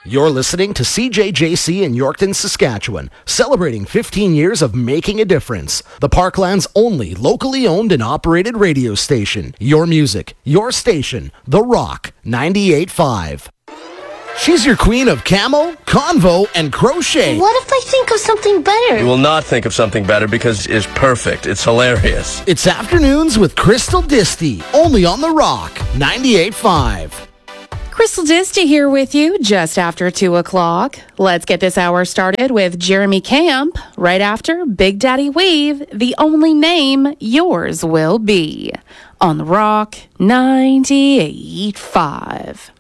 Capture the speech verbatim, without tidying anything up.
You're listening to C J J C in Yorkton, Saskatchewan, celebrating fifteen years of making a difference. The Parkland's only locally owned and operated radio station. Your music, your station, The Rock, ninety-eight point five. She's your queen of camo, convo, and crochet. What if I think of something better? You will not think of something better because it's perfect. It's hilarious. It's Afternoons with Crystal Disty, only on The Rock, ninety-eight point five. Crystal Disty here with you just after two o'clock. Let's get this hour started with Jeremy Camp right after Big Daddy Weave, the only name yours will be. On The Rock, ninety-eight point five.